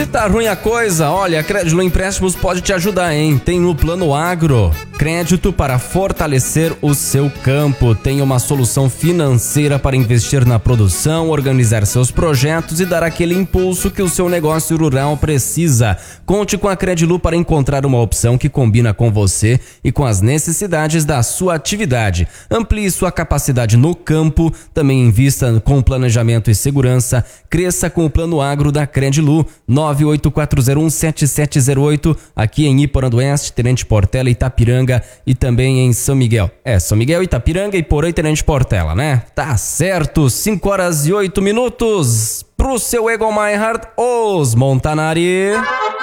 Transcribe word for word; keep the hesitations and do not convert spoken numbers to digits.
Se tá ruim a coisa, olha, a Crédito Empréstimos pode te ajudar, hein? Tem no Plano Agro, crédito para fortalecer o seu campo. Tem uma solução financeira para investir na produção, organizar seus projetos e dar aquele impulso que o seu negócio rural precisa. Conte com a Credilu para encontrar uma opção que combina com você e com as necessidades da sua atividade. Amplie sua capacidade no campo, também invista com planejamento e segurança. Cresça com o Plano Agro da Credilu. nove oito quatro zero um sete sete zero oito, aqui em Iporã do Oeste, Tenente Portela, Itapiranga e também em São Miguel. É, São Miguel, Itapiranga e Porã e Tenente Portela, né? Tá certo, cinco horas e oito minutos pro seu Egon Meinhardt, os Montanari.